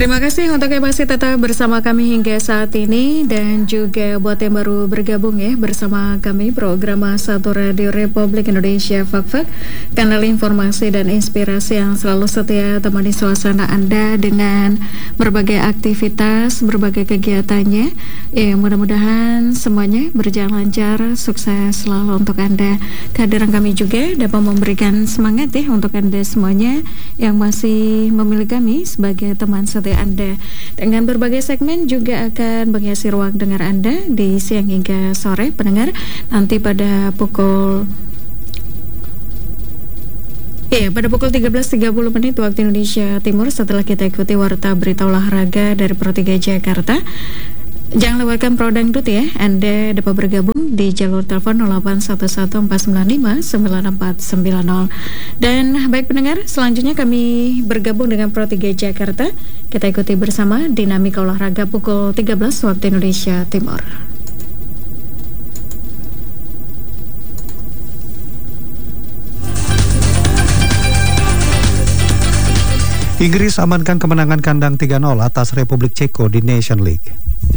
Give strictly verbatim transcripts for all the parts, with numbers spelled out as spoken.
Terima kasih untuk yang masih tetap bersama kami hingga saat ini, dan juga buat yang baru bergabung ya bersama kami program satu Radio Republik Indonesia Fak-Fak, kanal informasi dan inspirasi yang selalu setia temani suasana Anda dengan berbagai aktivitas, berbagai kegiatannya. Ya, mudah-mudahan semuanya berjalan lancar, sukses selalu untuk Anda. Kehadiran kami juga dapat memberikan semangat ya untuk Anda semuanya yang masih memilih kami sebagai teman setia Anda. Dengan berbagai segmen juga akan menghiasi ruang dengar Anda di siang hingga sore pendengar. Nanti pada pukul Ya, pada pukul tiga belas tiga puluh menit waktu Indonesia Timur, setelah kita ikuti warta berita olahraga dari Pro tiga Jakarta. Jangan lewatkan Pro Dangdut ya. Anda dapat bergabung di jalur telepon nol delapan satu satu empat sembilan lima sembilan empat sembilan nol. Dan baik pendengar, selanjutnya kami bergabung dengan Pro tiga Jakarta. Kita ikuti bersama dinamika olahraga pukul tiga belas waktu Indonesia Timur. Inggris amankan kemenangan kandang tiga nol atas Republik Ceko di Nation League.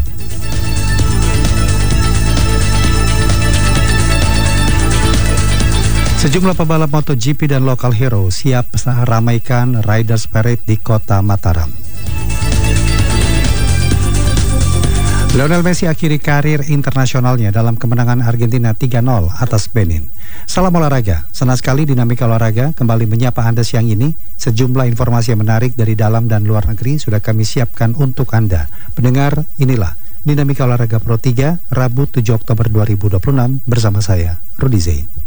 Sejumlah pembalap MotoGP dan lokal hero siap meramaikan Riders Parade di kota Mataram. Lionel Messi akhiri karir internasionalnya dalam kemenangan Argentina tiga nol atas Benin. Salam olahraga, senang sekali dinamika olahraga kembali menyapa Anda siang ini. Sejumlah informasi yang menarik dari dalam dan luar negeri sudah kami siapkan untuk Anda. Pendengar, inilah dinamika olahraga Pro tiga, Rabu tujuh Oktober dua ribu dua puluh enam bersama saya, Rudi Zain.